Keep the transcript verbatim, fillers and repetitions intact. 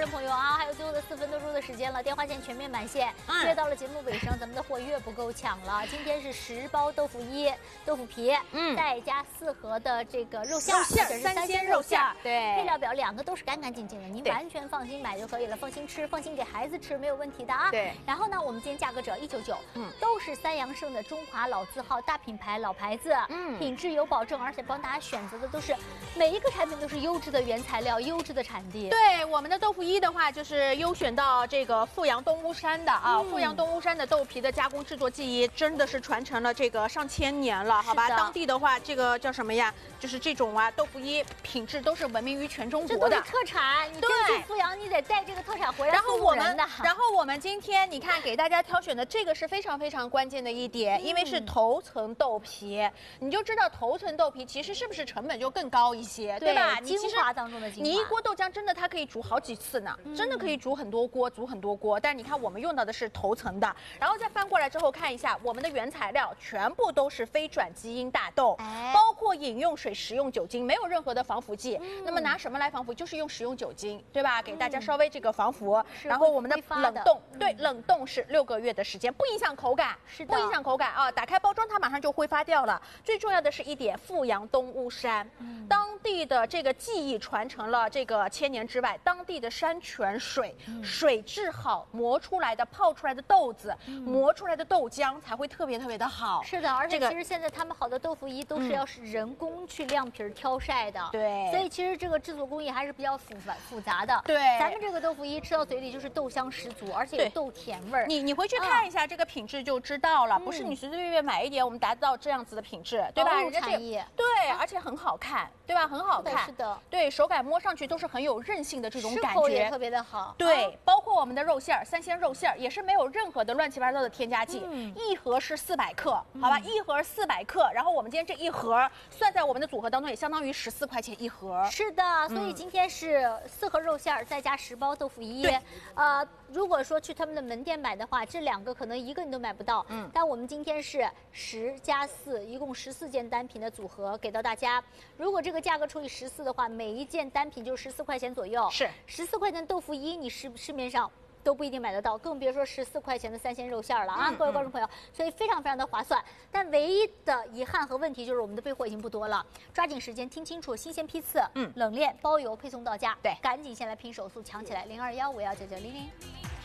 位朋友啊，还有最后的四分多钟的时间了，电话线全面满线。 嗯， 越到了节目尾声，咱们的货越不够抢了。今天是十包豆腐衣、豆腐皮，嗯，再加四盒的这个肉馅儿，或者是三鲜肉馅儿。对，配料表两个都是干干净净的，您完全放心买就可以了，放心吃，放心给孩子吃，没有问题的啊。 对。 然后呢，我们今天价格只要一九九，嗯，都是三阳盛的中华老字号大品牌老牌子，嗯，品质有保证，而且帮大家选择的都是每一个产品都是优质的原材料、优质的产地。 对，我们的豆腐衣的话，就是优选到这个富阳东屋山的啊，嗯、富阳东屋山的豆皮的加工制作技艺，真的是传承了这个上千年了，好吧？当地的话，这个叫什么呀？就是这种啊，豆腐衣品质都是闻名于全中国的， 这都是特产。你真去富阳，你得带这个特产回来。 然后我们，然后我们今天你看给大家挑选的这个是非常非常关键的一点，嗯、因为是头层豆皮，你就知道头层豆皮其实是不是成本就更高一些， 对, 对吧？ 精华当中的精华。 你一锅豆浆真的它可以煮好几次呢，嗯、真的可以煮很多锅，煮很多锅。但是你看我们用到的是头层的，然后再翻过来之后看一下，我们的原材料全部都是非转基因大豆，哎、包括饮用水、食用酒精，没有任何的防腐剂。嗯、那么拿什么来防腐？就是用食用酒精，对吧？给大家稍微这个防腐。嗯、然后我们的冷冻，嗯、对，冷冻是六个月的时间，不影响口感， 是的， 不影响口感啊。打开包装它马上就挥发掉了。最重要的是一点，富阳东屋山，嗯、当地的这个技艺传承了这个千年之外，当地的山泉水，嗯、水质好，磨出来的泡出来的豆子，嗯、磨出来的豆浆才会特别特别的好。 是的，而且其实现在他们好的豆腐衣都是要是人工去晾皮挑晒的，对，所以其实这个制作工艺还是比较复杂复杂的。 对， 咱们这个豆腐衣吃到嘴里就是豆香十足，而且有豆甜味儿。 你你回去看一下这个品质就知道了，嗯、不是你随随便便买一点我们达到这样子的品质，对吧？人家这对，而且很好看，对吧？很好看， 是的， 对，手感摸上去都是很有韧性的这种感觉， 口也特别的好。 对，啊、包括我们的肉馅儿，三鲜肉馅儿也是没有任何的乱七八糟的添加剂，嗯、一盒是四百克，好吧，嗯、一盒四百克，然后我们今天这一盒算在我们的组合当中，也相当于十四块钱一盒。 是的，所以今天是四盒肉馅儿再加十包豆腐衣，呃，如果说去他们的门店买的话，这两个可能一个你都买不到，嗯，但我们今天是十加四，一共十四件单品的组合给到大家。如果这个价格除以十四的话，每一件单品就十四块钱左右， 是十四块钱豆腐衣，你市市面上都不一定买得到，更别说十四块钱的三鲜肉馅了啊！嗯、各位观众朋友，所以非常非常的划算。但唯一的遗憾和问题就是我们的备货已经不多了，抓紧时间听清楚，新鲜批次，嗯，冷链包邮配送到家，对，赶紧先来拼手速抢起来，零二幺五幺九九零零。